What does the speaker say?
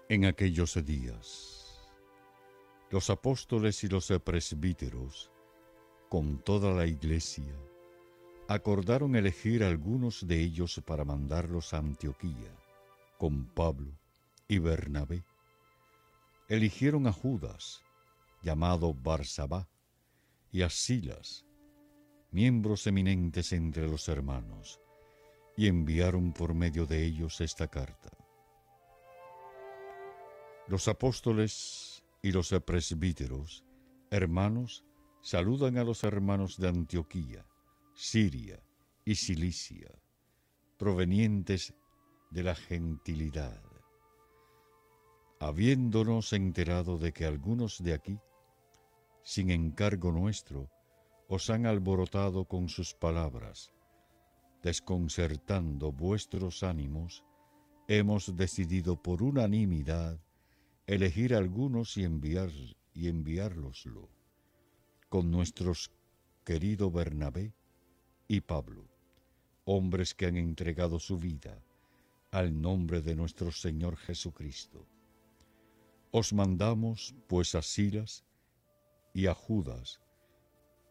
En aquellos días, los apóstoles y los presbíteros, con toda la iglesia, acordaron elegir a algunos de ellos para mandarlos a Antioquía, con Pablo y Bernabé. Eligieron a Judas, llamado Barsabá, y a Silas, miembros eminentes entre los hermanos, y enviaron por medio de ellos esta carta. Los apóstoles y los presbíteros, hermanos, saludan a los hermanos de Antioquía, Siria y Cilicia, provenientes de la gentilidad. Habiéndonos enterado de que algunos de aquí, sin encargo nuestro, os han alborotado con sus palabras, desconcertando vuestros ánimos, hemos decidido por unanimidad elegir a algunos y enviárloslo, con nuestros querido Bernabé y Pablo, hombres que han entregado su vida al nombre de nuestro Señor Jesucristo. Os mandamos, pues, a Silas y a Judas,